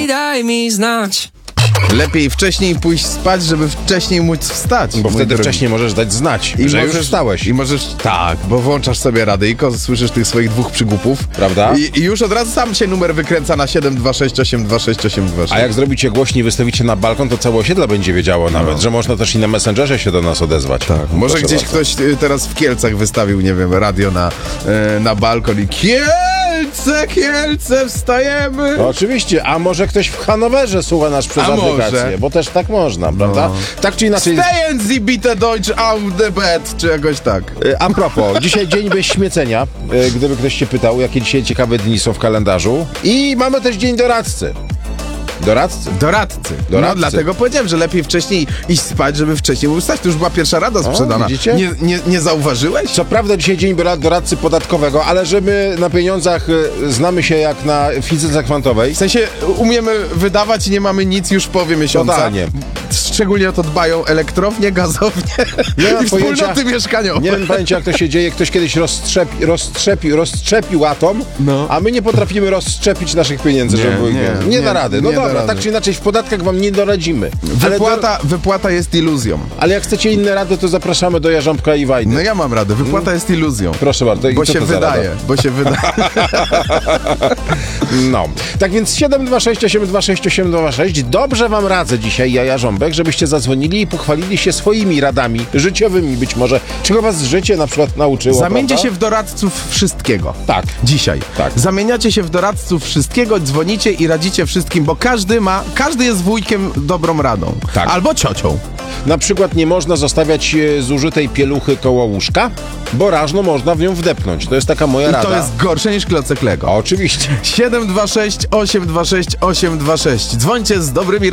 i daj mi znać. Lepiej wcześniej pójść spać, żeby wcześniej móc wstać. Bo mój wtedy drogi. wcześniej możesz dać znać, że już wstałeś. I możesz, tak, bo włączasz sobie radyjko, słyszysz tych swoich dwóch przygłupów. Prawda? I już od razu sam się numer wykręca na 726826826. A jak zrobicie głośniej, wystawicie na balkon, to całe osiedle będzie wiedziało nawet, że można też i na Messengerze się do nas odezwać. Tak, może Proszę gdzieś bardzo. ktoś teraz w Kielcach wystawił, nie wiem, radio na balkon i Kielce, wstajemy! No, oczywiście, a może ktoś w Hanowerze słucha nas przez A aplikację, może. bo też tak można, prawda? Tak czy inaczej. Stejen Sie bitte Deutsch auf the bed, czy jakoś tak. A propos, dzisiaj dzień bez śmiecenia, gdyby ktoś się pytał, jakie dzisiaj ciekawe dni są w kalendarzu. I mamy też dzień doradcy. Doradcy? Doradcy. No Doradcy. dlatego powiedziałem, że lepiej wcześniej iść spać, żeby wcześniej móc wstać. To już była pierwsza rada sprzedana. widzicie? Nie zauważyłeś? Co prawda dzisiaj dzień doradcy podatkowego, ale że my na pieniądzach znamy się jak na fizyce kwantowej. W sensie umiemy wydawać i nie mamy nic już w połowie miesiąca. Totalnie. Szczególnie o to dbają elektrownie, gazownie Nie mam i wspólnoty mieszkaniowe. Nie mam pojęcia, jak to się dzieje. Ktoś kiedyś rozszczepił atom, No. a my nie potrafimy rozszczepić naszych pieniędzy, żeby były pieniądze. Nie da rady. No nie da dobra, rady. tak czy inaczej w podatkach wam nie doradzimy. Wypłata jest iluzją. Ale jak chcecie inne rady, to zapraszamy do Jarząbka i Wajdy. No ja mam radę. Wypłata jest iluzją. Proszę bardzo. I Bo co się to za wydaje. rada? Bo się wydaje. No. Tak więc 726826826. Dobrze wam radzę dzisiaj, ja Jarząbek, żebyście zadzwonili i pochwalili się swoimi radami życiowymi być może. Czego was życie na przykład nauczyło, Zamieńcie prawda? się w doradców wszystkiego. Tak. Dzisiaj. Tak. Zamieniacie się w doradców wszystkiego, dzwonicie i radzicie wszystkim, bo każdy jest wujkiem dobrą radą. Tak. Albo ciocią. Na przykład nie można zostawiać zużytej pieluchy koło łóżka, bo rażno można w nią wdepnąć. To jest taka moja I rada. to jest gorsze niż klocek Lego. Oczywiście. 726 826 826. Dzwońcie z dobrymi